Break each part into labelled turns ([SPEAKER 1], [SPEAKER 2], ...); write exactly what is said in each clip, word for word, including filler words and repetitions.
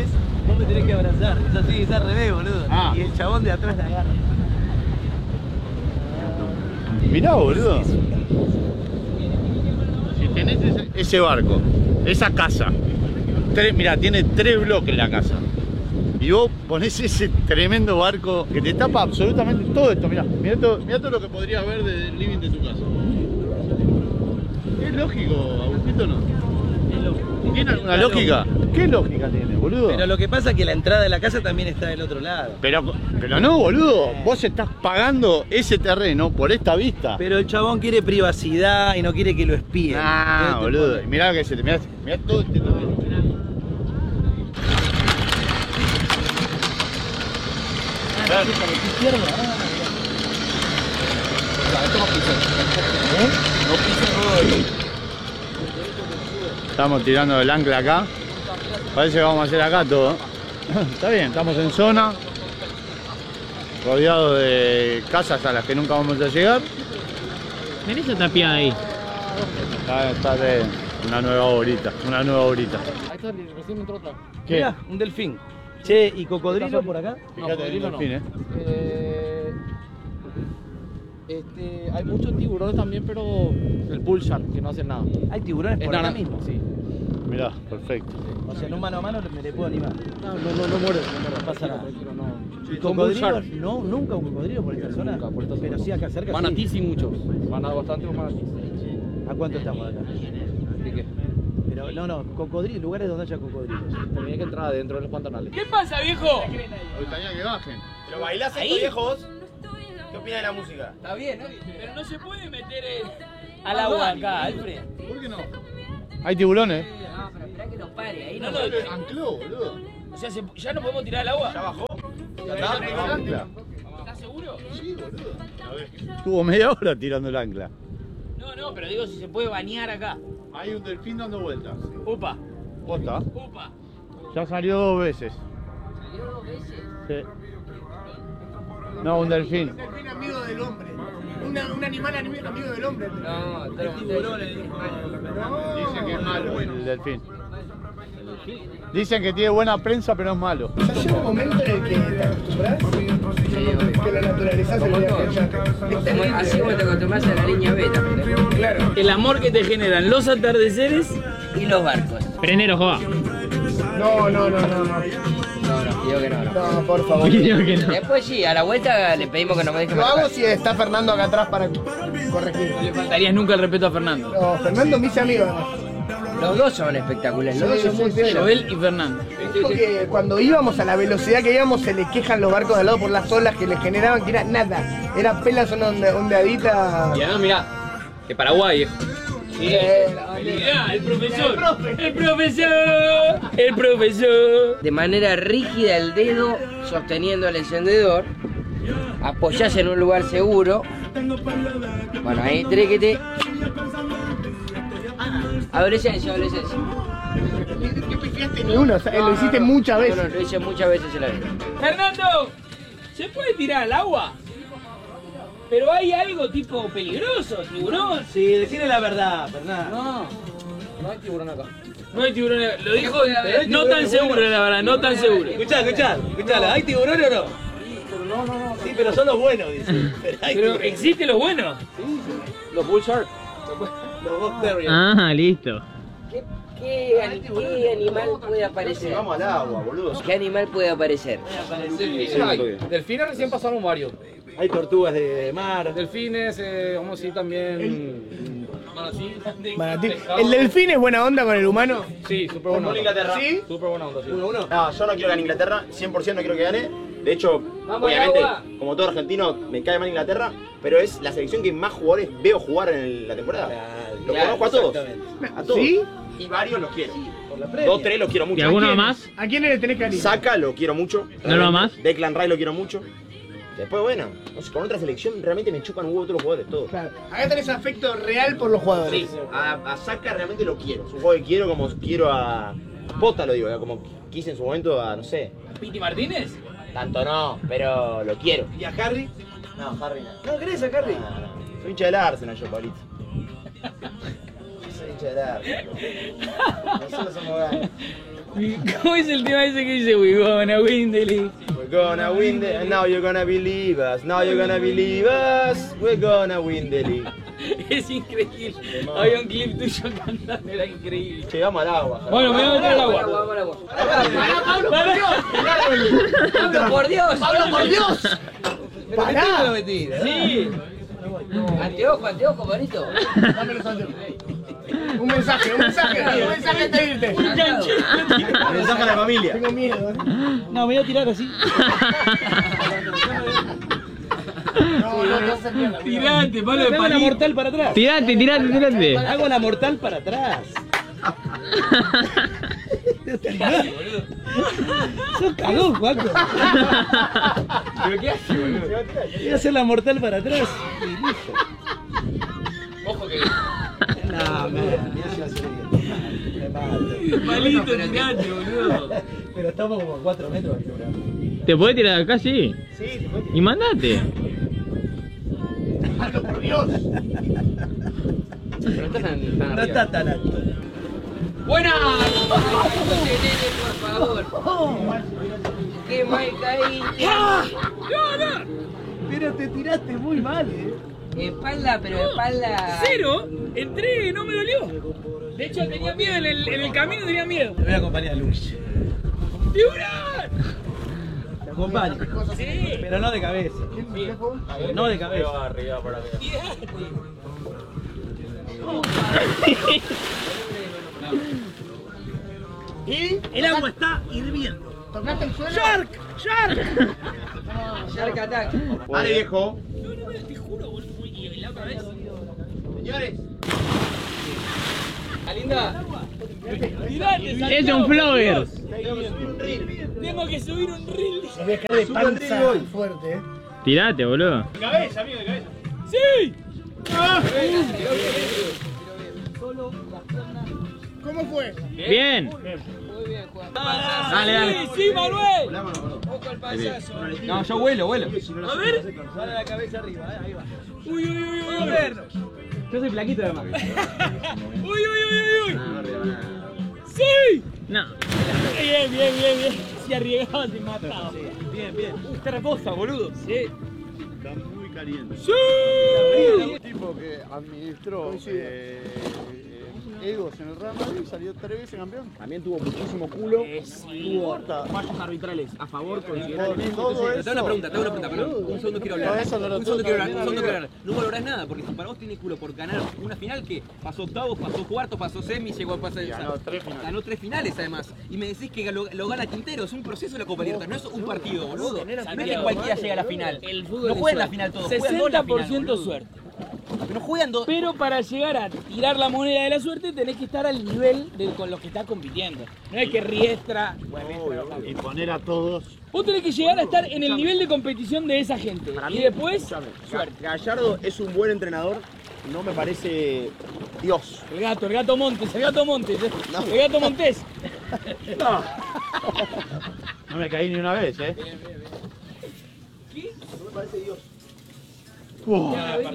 [SPEAKER 1] ¿ves? Vos me tenés que abrazar. Es así, está al revés, boludo.
[SPEAKER 2] Ah.
[SPEAKER 1] Y el chabón de atrás la agarra.
[SPEAKER 2] Mirá, boludo. Si tenés ese, ese barco, esa casa, tres, mirá, tiene tres bloques la casa. Y vos ponés ese tremendo barco que te tapa absolutamente todo esto. Mirá, mirá todo, mirá todo lo que podrías ver del living de tu casa. Es lógico, Agustito, ¿no?
[SPEAKER 1] Es lógico.
[SPEAKER 2] ¿Tiene alguna lógica? ¿Qué lógica tiene, boludo?
[SPEAKER 1] Pero lo que pasa es que la entrada de la casa también está del otro lado.
[SPEAKER 2] Pero, pero no, boludo. Vos estás pagando ese terreno por esta vista.
[SPEAKER 1] Pero el chabón quiere privacidad y no quiere que lo espíen.
[SPEAKER 2] Ah, boludo. Pone? Mirá que se te... Mirá, mirá todo este terreno.
[SPEAKER 1] Claro. Izquierda. ¿Eh? No pises.
[SPEAKER 2] Estamos tirando el ancla acá. Parece que vamos a hacer acá todo. Está bien, estamos en zona. Rodeados de casas a las que nunca vamos a llegar.
[SPEAKER 3] Mirá esa tapiada ahí.
[SPEAKER 2] Está, está de una nueva horita, una nueva horita.
[SPEAKER 4] Ahí está, recién entró otra.
[SPEAKER 2] ¿Qué?
[SPEAKER 1] Mirá, un delfín. Che, ¿y cocodrilo por acá?
[SPEAKER 2] Fíjate el
[SPEAKER 4] no.
[SPEAKER 2] delfín, eh.
[SPEAKER 4] Eh, este, hay muchos tiburones también, pero el bull shark, que no hacen nada.
[SPEAKER 1] ¿Hay tiburones
[SPEAKER 4] Es
[SPEAKER 1] por acá
[SPEAKER 4] naranja,
[SPEAKER 1] mismo?
[SPEAKER 4] sí.
[SPEAKER 2] Mirá, perfecto.
[SPEAKER 1] O sea, en un mano a mano me le puedo animar.
[SPEAKER 4] No, no, no, no muere.
[SPEAKER 1] No pasa nada.
[SPEAKER 4] Tranquilo, no.
[SPEAKER 1] ¿Y
[SPEAKER 4] Son bull
[SPEAKER 1] cocodrilo?
[SPEAKER 4] shark.
[SPEAKER 1] No, nunca un cocodrilo por esta zona.
[SPEAKER 4] Nunca, por esta zona
[SPEAKER 1] Pero
[SPEAKER 4] no.
[SPEAKER 1] sí acá cerca.
[SPEAKER 4] Manatí
[SPEAKER 1] sí.
[SPEAKER 4] sí muchos. Van a bastante los manatís.
[SPEAKER 1] ¿A cuánto estamos de acá?
[SPEAKER 4] ¿De qué?
[SPEAKER 1] Pero no, no, cocodrilo, lugares donde haya cocodrilos.
[SPEAKER 4] Tenía que entrar adentro de los pantanales.
[SPEAKER 3] ¿Qué pasa, viejo?
[SPEAKER 2] Me gustaría que bajen.
[SPEAKER 5] ¿Pero bailás esto, viejos? ¿Qué opinas de la música?
[SPEAKER 3] Está bien, ¿no? Pero no se puede meter el... al agua acá, Alfred.
[SPEAKER 2] ¿Por qué no? Hay tiburones.
[SPEAKER 3] No, pero esperá que nos pare, ahí
[SPEAKER 2] No,
[SPEAKER 3] no
[SPEAKER 2] no,
[SPEAKER 3] lo...
[SPEAKER 2] ancló, boludo.
[SPEAKER 3] O sea, ¿se- ¿ya no podemos tirar al agua?
[SPEAKER 5] ¿Ya bajó?
[SPEAKER 2] ¿Ya está? ¿El ancla?
[SPEAKER 3] ¿Estás seguro?
[SPEAKER 2] Sí, boludo. A ver. Estuvo media hora tirando el ancla.
[SPEAKER 3] No, no, pero digo si se puede bañar acá.
[SPEAKER 2] Hay un delfín dando vueltas.
[SPEAKER 3] Upa,
[SPEAKER 2] ¿Posta?
[SPEAKER 3] upa.
[SPEAKER 2] Ya salió dos veces.
[SPEAKER 3] ¿Salió dos veces?
[SPEAKER 2] Sí. No, un delfín.
[SPEAKER 5] Un delfín amigo del hombre. Una, un animal amigo, amigo del hombre.
[SPEAKER 3] No, pero tiburones.
[SPEAKER 2] Dicen que es malo el delfín. Dicen que tiene buena prensa, pero es malo.
[SPEAKER 5] ¿Ya llega un momento en el que te acostumbras? Que la naturaleza se vea ya.
[SPEAKER 6] Así como te acostumbras a la línea beta.
[SPEAKER 5] Claro.
[SPEAKER 3] El amor que te generan los atardeceres.
[SPEAKER 6] Y los barcos.
[SPEAKER 3] Prenero, joa.
[SPEAKER 5] No, no, no, no, no.
[SPEAKER 6] No, no, digo que no, no.
[SPEAKER 5] No, por favor.
[SPEAKER 6] Después sí, a la vuelta le pedimos que nos deje
[SPEAKER 5] Lo hago
[SPEAKER 6] manejar.
[SPEAKER 5] si está Fernando acá atrás para corregir.
[SPEAKER 3] No le faltarías nunca el respeto a Fernando.
[SPEAKER 5] No, Fernando me hice amigo además.
[SPEAKER 6] Los dos son espectaculares, los dos
[SPEAKER 5] Sí,
[SPEAKER 6] son
[SPEAKER 5] sí,
[SPEAKER 6] muy
[SPEAKER 5] sí.
[SPEAKER 6] feos.
[SPEAKER 3] Joel y Fernando.
[SPEAKER 5] Dijo que cuando íbamos a la velocidad que íbamos se le quejan los barcos de al lado por las olas que le generaban, que era nada. Era pelas una onde- ondeadita.
[SPEAKER 3] Y además, mirá, que Paraguay, viejo.
[SPEAKER 5] Eh,
[SPEAKER 3] Mirá, el profesor. El profesor. El profesor.
[SPEAKER 6] De manera rígida el dedo sosteniendo el encendedor. Apoyás en un lugar seguro. Bueno, ahí tréquete. Adolescencia, adolescencia.
[SPEAKER 5] ¿Qué pifiaste ni uno? O sea, lo hiciste muchas
[SPEAKER 6] No,
[SPEAKER 5] veces.
[SPEAKER 6] no, lo hice muchas veces en la vida.
[SPEAKER 3] Fernando, ¿se puede tirar al agua? Pero hay algo tipo peligroso, tiburón.
[SPEAKER 1] Sí, decirle la verdad, Fernando.
[SPEAKER 4] No, no hay tiburón acá.
[SPEAKER 3] No hay tiburón. Lo dijo no tan seguro, la verdad, no tan seguro.
[SPEAKER 1] Escuchá, escuchá, escuchá, ¿hay tiburones o no?
[SPEAKER 4] No, no, no.
[SPEAKER 1] Sí, pero son los buenos, dice. Pero hay
[SPEAKER 3] Pero
[SPEAKER 1] tiburones.
[SPEAKER 3] existen los buenos.
[SPEAKER 4] Los bull shark.
[SPEAKER 1] Los Bob Terriers.
[SPEAKER 3] Ah, listo.
[SPEAKER 6] ¿Qué, qué, ani- qué animal puede aparecer?
[SPEAKER 5] Vamos al agua, boludo.
[SPEAKER 6] ¿Qué animal puede aparecer?
[SPEAKER 4] Delfines recién pasaron varios.
[SPEAKER 1] Hay tortugas de mar.
[SPEAKER 4] Delfines, eh, vamos a decir también. Manatí.
[SPEAKER 5] Manatí.
[SPEAKER 4] Pescado.
[SPEAKER 5] ¿El delfín es buena onda con el humano?
[SPEAKER 4] Sí, súper buena onda.
[SPEAKER 5] Inglaterra. ¿Sí?
[SPEAKER 4] Súper buena onda, sí.
[SPEAKER 1] Uno, uno.
[SPEAKER 5] No, yo no quiero que gane Inglaterra, cien por ciento no quiero que gane. De hecho,
[SPEAKER 6] Vamos,
[SPEAKER 5] obviamente,
[SPEAKER 6] agua.
[SPEAKER 5] como todo argentino, me cae mal Inglaterra, pero es la selección que más jugadores veo jugar en el- la temporada. Los
[SPEAKER 6] Claro,
[SPEAKER 5] conozco a todos.
[SPEAKER 1] exactamente.
[SPEAKER 5] A todos. ¿Sí? Y varios los quiero.
[SPEAKER 1] Por la previa.
[SPEAKER 5] Dos, tres los quiero mucho.
[SPEAKER 3] ¿Y alguno más?
[SPEAKER 5] ¿A quién le tenés cariño? Saka lo quiero mucho.
[SPEAKER 3] ¿No lo más?
[SPEAKER 5] Declan Rice lo quiero mucho. Después, bueno, no sé, con otra selección realmente me chupan un huevo todos los jugadores, todos.
[SPEAKER 7] Claro. Acá tenés afecto real por los jugadores.
[SPEAKER 5] Sí, a, a Saka realmente lo quiero. Es un juego que quiero como quiero a Pota, lo digo, ¿eh? Como quise en su momento a, no sé,
[SPEAKER 3] ¿Piti Martínez?
[SPEAKER 5] tanto no, pero lo quiero.
[SPEAKER 1] ¿Y a Harry?
[SPEAKER 5] No, Harry no.
[SPEAKER 1] ¿No querés a Harry?
[SPEAKER 5] No, no. Soy hincha del Arsenal yo, Pablito. Soy hincha del Arsenal. Nosotros somos ganas.
[SPEAKER 3] ¿Cómo es el tema ese que dice we gonna win the league?
[SPEAKER 1] We're gonna win the... And now you're gonna believe us. Now you're gonna believe us. We're gonna win the league.
[SPEAKER 3] Es increíble. Había un clip tuyo cantando, era increíble.
[SPEAKER 1] Llegamos al agua.
[SPEAKER 3] Bueno, me voy a meter al agua.
[SPEAKER 6] Vamos al agua. Pablo, por Dios.
[SPEAKER 5] ¡Pablo, por Dios! ¡Pará!
[SPEAKER 3] Sí.
[SPEAKER 6] Anteojo, anteojo, bonito.
[SPEAKER 5] Dame los anteojos. Un mensaje, un mensaje, un mensaje antes de irte.
[SPEAKER 1] Mensaje a la familia.
[SPEAKER 5] Tengo miedo, ¿eh?
[SPEAKER 4] No, me voy a tirar así.
[SPEAKER 5] No, no, no se pierda.
[SPEAKER 3] Tirante, palo de
[SPEAKER 4] Hago la
[SPEAKER 3] palito.
[SPEAKER 4] mortal para atrás.
[SPEAKER 8] Tirate, tirate, tirate.
[SPEAKER 4] Hago la mortal para atrás. Sos cagón, Juaco.
[SPEAKER 3] ¿Pero qué hace, boludo?
[SPEAKER 4] Voy a hacer la mortal para atrás.
[SPEAKER 3] Ojo que...
[SPEAKER 4] No, man, me mato.
[SPEAKER 3] Palito tirante, boludo.
[SPEAKER 4] Pero estamos como a cuatro metros.
[SPEAKER 8] ¿Te podés tirar acá, sí?
[SPEAKER 5] Sí, te puedes
[SPEAKER 8] Y mandate.
[SPEAKER 5] ¡Pablo, por Dios!
[SPEAKER 3] Pero no estás tan, tan
[SPEAKER 4] No está tan alto.
[SPEAKER 3] ¡Buena!
[SPEAKER 6] Por favor. Qué mal caíste.
[SPEAKER 3] ¡No, no!
[SPEAKER 5] Pero te tiraste muy mal, ¿eh?
[SPEAKER 6] Espalda, pero espalda.
[SPEAKER 3] Cero, entré, no me dolió. De hecho, tenía miedo en el, en el camino, tenía miedo.
[SPEAKER 4] Te voy a acompañar a Luis.
[SPEAKER 3] ¡Tiburón!
[SPEAKER 4] Te acompaño.
[SPEAKER 3] Sí.
[SPEAKER 4] Pero no de cabeza. No de cabeza.
[SPEAKER 1] Arriba, por arriba.
[SPEAKER 5] ¿Y?
[SPEAKER 4] El agua está hirviendo.
[SPEAKER 5] ¿Tocaste el suelo?
[SPEAKER 4] ¡Shark! ¡Shark!
[SPEAKER 6] Shark attack.
[SPEAKER 1] Dale, viejo.
[SPEAKER 3] No, no, te juro, boludo. Y la otra vez.
[SPEAKER 1] Señores.
[SPEAKER 3] Alinda. Tirate,
[SPEAKER 8] Es un flower.
[SPEAKER 3] tengo que subir un reel.
[SPEAKER 5] Se voy a caer de panza fuerte, ¿eh?
[SPEAKER 8] Tirate, boludo.
[SPEAKER 1] Cabeza, amigo, de cabeza.
[SPEAKER 3] ¡Sí!
[SPEAKER 5] ¿Cómo fue?
[SPEAKER 8] Bien.
[SPEAKER 3] Dale, dale. Sí, sí, Manuel.
[SPEAKER 6] Ojo al payaso.
[SPEAKER 3] No, yo vuelo, vuelo. A ver.
[SPEAKER 4] Dale la cabeza arriba, eh, ahí va.
[SPEAKER 3] Uy, uy, uy, uy, uy.
[SPEAKER 4] Yo soy flaquito además.
[SPEAKER 3] Uy, uy, uy, uy. ¡Sí!
[SPEAKER 8] No.
[SPEAKER 3] Bien, bien, bien, bien. Se arriesgaba, te mataba.
[SPEAKER 4] Bien, bien.
[SPEAKER 3] Usted reposa, boludo. Sí.
[SPEAKER 2] Está muy caliente.
[SPEAKER 3] ¡Sí!
[SPEAKER 2] Un tipo que administró eh, egos en el Real Madrid salió tres veces campeón.
[SPEAKER 1] También tuvo muchísimo culo.
[SPEAKER 2] Tuvo
[SPEAKER 1] Fallos arbitrales a favor,
[SPEAKER 2] todo
[SPEAKER 9] Te
[SPEAKER 2] eso.
[SPEAKER 9] hago una pregunta, te hago una pregunta, perdón. Un segundo quiero hablar.
[SPEAKER 2] No, eso no lo
[SPEAKER 9] un segundo quiero hablar, un
[SPEAKER 2] tengo
[SPEAKER 9] segundo
[SPEAKER 2] que
[SPEAKER 9] quiero hablar. No valorás nada, porque si para vos tiene culo por ganar una final que pasó octavos, pasó cuartos, pasó semis, llegó a pasar.
[SPEAKER 2] Ganó tres finales.
[SPEAKER 9] Ganó tres finales además. Y me decís que lo, lo gana Quintero, es un proceso de la Copa Libertadores, no es un partido, boludo. No es que cualquiera llega a la final.
[SPEAKER 3] El fútbol
[SPEAKER 9] No
[SPEAKER 3] es
[SPEAKER 9] juegan la
[SPEAKER 3] suerte.
[SPEAKER 9] final todos, juegan dos la
[SPEAKER 3] sesenta por
[SPEAKER 9] final,
[SPEAKER 3] ciento
[SPEAKER 9] boludo.
[SPEAKER 3] suerte.
[SPEAKER 9] No juegan dos.
[SPEAKER 3] Pero para llegar a tirar la moneda de la suerte tenés que estar al nivel de con los que estás compitiendo. No es que Riestra.
[SPEAKER 2] Y poner a todos.
[SPEAKER 3] Vos tenés que llegar a estar en el nivel de competición de esa gente. Y después, suerte.
[SPEAKER 1] Gallardo es un buen entrenador. No me parece Dios.
[SPEAKER 3] El gato, el gato Montes, el gato Montes. eh. El gato Montes.
[SPEAKER 2] No. No me caí ni una vez, ¿eh? Uh,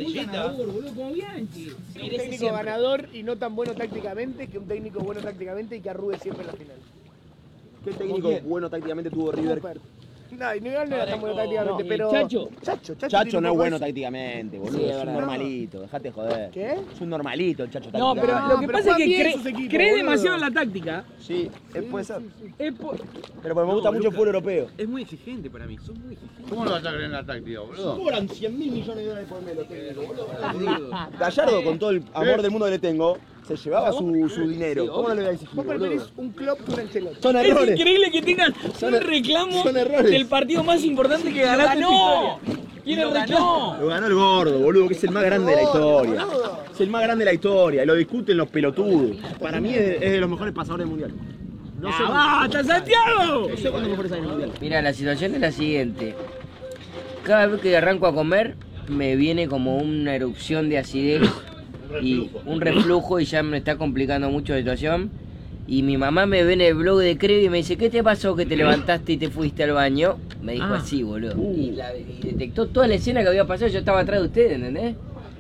[SPEAKER 5] Un técnico ganador y no tan bueno tácticamente que un técnico bueno tácticamente y que arrugue siempre en la final.
[SPEAKER 1] ¿Qué técnico bueno tácticamente tuvo River?
[SPEAKER 5] Cooper. No, y Nigal no era tan bueno tácticamente,
[SPEAKER 3] no,
[SPEAKER 5] pero...
[SPEAKER 3] Chacho.
[SPEAKER 5] Chacho, Chacho,
[SPEAKER 1] Chacho
[SPEAKER 5] tiene
[SPEAKER 1] no es
[SPEAKER 5] un
[SPEAKER 1] bueno
[SPEAKER 5] poco
[SPEAKER 1] tácticamente, boludo.
[SPEAKER 3] Sí, es
[SPEAKER 1] es un
[SPEAKER 3] verdad.
[SPEAKER 1] normalito, dejate joder.
[SPEAKER 5] ¿Qué?
[SPEAKER 1] Es un normalito el Chacho
[SPEAKER 3] No, pero
[SPEAKER 1] tácticamente.
[SPEAKER 3] lo que
[SPEAKER 5] pero
[SPEAKER 3] pasa es
[SPEAKER 5] juega
[SPEAKER 3] que
[SPEAKER 5] bien
[SPEAKER 3] cre-
[SPEAKER 5] sus equipos,
[SPEAKER 3] cree
[SPEAKER 5] boludo.
[SPEAKER 3] demasiado en la táctica.
[SPEAKER 1] Sí, él puede ser.
[SPEAKER 3] Es po-
[SPEAKER 1] Pero porque me gusta mucho el fútbol europeo.
[SPEAKER 9] Es muy exigente para mí, son muy exigentes.
[SPEAKER 2] ¿Cómo lo vas a creer en la táctica, boludo?
[SPEAKER 1] Cobran cien mil millones de dólares por mes los técnicos, boludo. Gallardo, con todo el amor del mundo que le tengo, se llevaba su, su dinero. ¿Cómo no le voy a exigir,
[SPEAKER 5] Vos preferís
[SPEAKER 1] boludo?
[SPEAKER 5] un club que un Ancelotti.
[SPEAKER 1] Son
[SPEAKER 3] Es
[SPEAKER 1] errores.
[SPEAKER 3] increíble que tengan
[SPEAKER 1] Son
[SPEAKER 3] un
[SPEAKER 1] er-
[SPEAKER 3] reclamo
[SPEAKER 1] son errores.
[SPEAKER 3] del partido más importante que ganaste en tu
[SPEAKER 9] ganó.
[SPEAKER 3] historia. ¿Quién el reclamo?
[SPEAKER 1] Lo ganó el gordo, boludo, que es el más grande de la historia. Es el más grande de la historia. Y lo discuten los pelotudos. Para mí es, es de los mejores pasadores del mundial. No sé,
[SPEAKER 3] ¡Ah, basta, Santiago!
[SPEAKER 1] no sé cuántos mejores hay en el mundial.
[SPEAKER 6] Mira, la situación es la siguiente. Cada vez que arranco a comer, me viene como una erupción de acidez y un reflujo y ya me está complicando mucho la situación. Y mi mamá me ve en el blog de Creo y me dice, ¿qué te pasó que te levantaste y te fuiste al baño? Me dijo
[SPEAKER 8] Ah.
[SPEAKER 6] así, boludo. Y, la- y detectó toda la escena que había pasado, yo estaba atrás de ustedes, ¿entendés?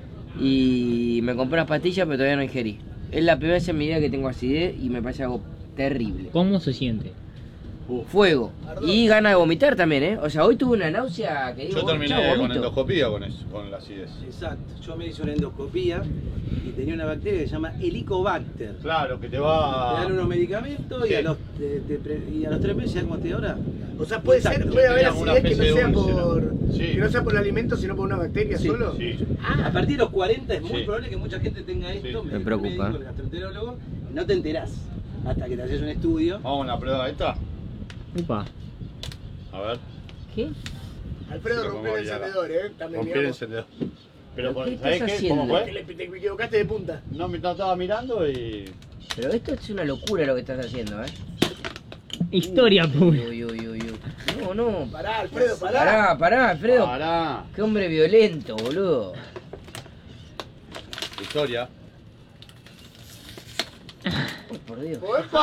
[SPEAKER 6] Y me compré unas pastillas pero todavía no ingerí. Es la primera vez en mi vida que tengo acidez y me parece algo terrible.
[SPEAKER 8] ¿Cómo se siente?
[SPEAKER 6] Fuego. Y gana de vomitar también, ¿eh? O sea, hoy tuve una náusea que digo,
[SPEAKER 2] Yo terminé
[SPEAKER 6] chao,
[SPEAKER 2] con
[SPEAKER 6] vomito.
[SPEAKER 2] endoscopía con eso, con la acidez.
[SPEAKER 10] Exacto, yo me hice una endoscopía y tenía una bacteria que se llama Helicobacter.
[SPEAKER 2] Claro, que te
[SPEAKER 10] Te
[SPEAKER 2] va...
[SPEAKER 10] dan unos medicamentos y,
[SPEAKER 2] Sí.
[SPEAKER 10] a los, te- te pre- y a los tres meses, ¿cómo estoy ahora?
[SPEAKER 5] O sea, puede ser,
[SPEAKER 10] Exacto.
[SPEAKER 5] puede haber
[SPEAKER 2] Tenía una
[SPEAKER 5] acidez que no
[SPEAKER 2] especie
[SPEAKER 5] sea
[SPEAKER 2] de úlcera.
[SPEAKER 5] por.
[SPEAKER 2] Sí.
[SPEAKER 5] Que no sea por el alimento, sino por una bacteria
[SPEAKER 10] Sí.
[SPEAKER 5] solo.
[SPEAKER 2] Sí.
[SPEAKER 10] A partir de los cuarenta es muy
[SPEAKER 2] Sí.
[SPEAKER 10] probable que mucha gente tenga esto.
[SPEAKER 2] Sí.
[SPEAKER 6] Me preocupa.
[SPEAKER 10] Médico, el gastroenterólogo, no te enterás hasta que te haces un estudio.
[SPEAKER 2] Vamos a la prueba esta.
[SPEAKER 8] Upa.
[SPEAKER 2] A ver.
[SPEAKER 6] ¿Qué?
[SPEAKER 5] Alfredo
[SPEAKER 2] Sí, lo
[SPEAKER 5] rompió el
[SPEAKER 2] pongo ahí ahora.
[SPEAKER 5] encendedor, eh. También,
[SPEAKER 2] Rompí el
[SPEAKER 5] digamos.
[SPEAKER 2] encendedor. Pero,
[SPEAKER 6] ¿Pero qué
[SPEAKER 2] ¿sabés
[SPEAKER 6] estás
[SPEAKER 2] qué? ¿Cómo
[SPEAKER 6] haciendo?
[SPEAKER 5] Que
[SPEAKER 2] fue?
[SPEAKER 5] le- te equivocaste de punta.
[SPEAKER 2] No, me no estaba mirando y...
[SPEAKER 6] Pero esto es una locura lo que estás haciendo, ¿eh?
[SPEAKER 8] Historia pura.
[SPEAKER 6] Uy, uy, uy, uy. No, no.
[SPEAKER 5] Pará, Alfredo, pará.
[SPEAKER 6] Pará, pará, Alfredo.
[SPEAKER 2] Pará.
[SPEAKER 6] Qué hombre violento, boludo.
[SPEAKER 2] Historia.
[SPEAKER 6] Uy, por Dios.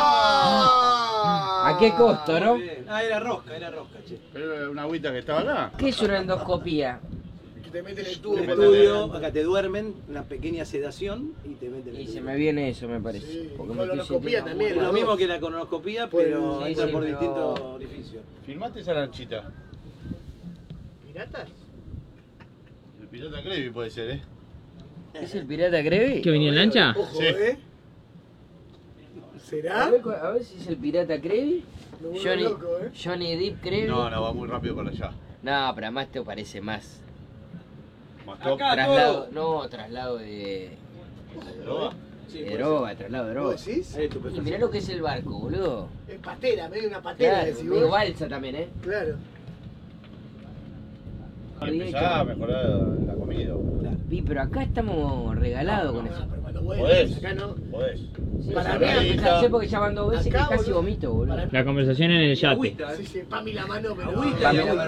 [SPEAKER 5] ¡Opa!
[SPEAKER 6] ¿A qué costo, no?
[SPEAKER 10] Muy bien. Ah, era rosca, era rosca, che.
[SPEAKER 2] Pero era una agüita que estaba acá.
[SPEAKER 6] ¿Qué es una endoscopía?
[SPEAKER 5] Que te meten el tubo
[SPEAKER 10] Un
[SPEAKER 5] por
[SPEAKER 10] estudio,
[SPEAKER 5] la
[SPEAKER 10] acá te duermen, una pequeña sedación y te meten el
[SPEAKER 6] Y
[SPEAKER 10] tubo.
[SPEAKER 6] se me viene eso, me parece.
[SPEAKER 5] Sí,
[SPEAKER 6] Porque me
[SPEAKER 5] colonoscopía
[SPEAKER 6] estoy
[SPEAKER 5] también,
[SPEAKER 10] Es
[SPEAKER 6] sintiendo-
[SPEAKER 10] lo mismo que la colonoscopía,
[SPEAKER 5] Pues,
[SPEAKER 10] pero
[SPEAKER 6] sí,
[SPEAKER 10] entra
[SPEAKER 6] sí,
[SPEAKER 10] por
[SPEAKER 6] pero-
[SPEAKER 10] distintos orificios.
[SPEAKER 2] ¿Filmaste esa lanchita?
[SPEAKER 5] ¿Piratas?
[SPEAKER 2] El pirata Crevi puede ser, ¿eh?
[SPEAKER 6] ¿Es el pirata Crevi?
[SPEAKER 8] ¿Que venía en lancha?
[SPEAKER 5] Ojo,
[SPEAKER 2] Sí.
[SPEAKER 5] eh.
[SPEAKER 6] A
[SPEAKER 5] ¿Será?
[SPEAKER 6] ver, a ver si es el pirata Crevi.
[SPEAKER 5] Me vuelvo
[SPEAKER 6] Johnny,
[SPEAKER 5] loco, eh.
[SPEAKER 6] Johnny Depp Crevi.
[SPEAKER 2] No, no, va muy rápido para allá.
[SPEAKER 6] No, pero además te parece más.
[SPEAKER 2] Más top.
[SPEAKER 10] Acá.
[SPEAKER 6] Traslado, no, traslado de,
[SPEAKER 2] ¿Droga?
[SPEAKER 10] Sí,
[SPEAKER 6] de
[SPEAKER 10] puede
[SPEAKER 6] droga, traslado de droga.
[SPEAKER 5] ¿Vos decís?
[SPEAKER 10] ser. Ahí tu
[SPEAKER 6] Y
[SPEAKER 10] perfección.
[SPEAKER 6] mirá lo que es el barco, boludo.
[SPEAKER 5] Es patera, medio una patera,
[SPEAKER 6] Claro,
[SPEAKER 5] decís
[SPEAKER 6] medio
[SPEAKER 5] vos.
[SPEAKER 6] balsa también, ¿eh?
[SPEAKER 5] Claro.
[SPEAKER 2] Empezá a mejorar la comida.
[SPEAKER 6] Vi, pero acá estamos regalados con
[SPEAKER 5] Ah,
[SPEAKER 6] eso.
[SPEAKER 5] pero cuando vuelves,
[SPEAKER 2] Podés.
[SPEAKER 5] acá no.
[SPEAKER 2] Podés.
[SPEAKER 6] Sí,
[SPEAKER 5] Para
[SPEAKER 6] sí,
[SPEAKER 5] mí,
[SPEAKER 6] fíjate, porque ya van dos veces
[SPEAKER 5] acá,
[SPEAKER 6] que casi
[SPEAKER 5] boludo.
[SPEAKER 6] vomito, boludo.
[SPEAKER 5] Para-
[SPEAKER 8] La conversación en el yate.
[SPEAKER 10] Agüita, eh.
[SPEAKER 5] Sí, sí, Pami la mano, pero.
[SPEAKER 10] Agüita y
[SPEAKER 6] Pami la
[SPEAKER 10] agüita.
[SPEAKER 6] mano.